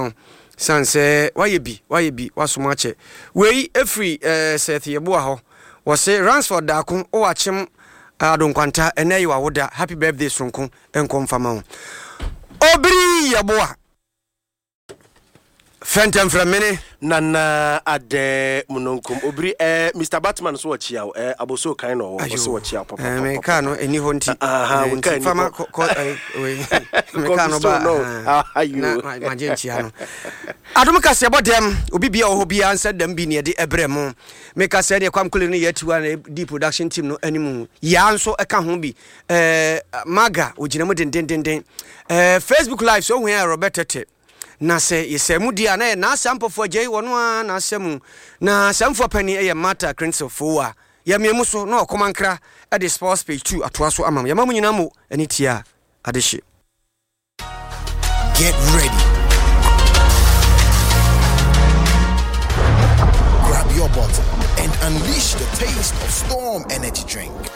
Sanse why be wasomache we every set yeboa ho wo say Ransford Dakun o wachem adonkwanta ene yi wawoda happy birthday sonko enkom fama ho obri yeboa Phantom from many Nana ade munonkum obri Mr. Batman so chia aboso kind of so chia papa me kano eni honti fama me kano ba ayu majenchi ano adom kase bodem obi bia ho bia ansa dam bi ne de ebrem me kase de kwamkule no yatiwa na di production team no animu ya nso eka ho bi maga oginam den Facebook live so hwe Robert Tete na se yesemu dia na sampofo agye wono a na asemu na samfo pani eye mata Prince of Foa ya miemu so na okomankra at the sports page 2 atoa so amam ya mamu nyina mo ani tia adehye. Get ready, grab your bottle and unleash the taste of Storm Energy drink.